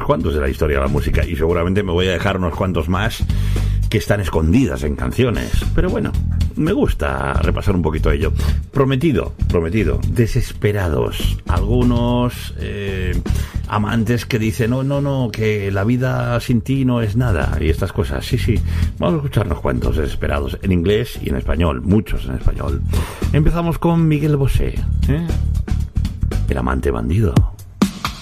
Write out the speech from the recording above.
cuantos de la historia de la música, y seguramente me voy a dejar unos cuantos más que están escondidas en canciones. Pero bueno, me gusta repasar un poquito ello. Prometido, Desesperados. Algunos amantes que dicen, no, que la vida sin ti no es nada, y estas cosas. Sí, vamos a escuchar unos cuantos Desesperados, en inglés y en español, muchos en español. Empezamos con Miguel Bosé, El amante bandido.